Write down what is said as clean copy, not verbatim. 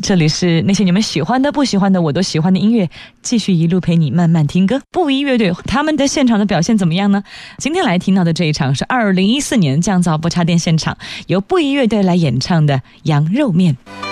这里是那些你们喜欢的不喜欢的我都喜欢的音乐，继续一路陪你慢慢听歌。布衣乐队他们的现场的表现怎么样呢？今天来听到的这一场是2014年降噪不插电现场，由布衣乐队来演唱的羊肉面。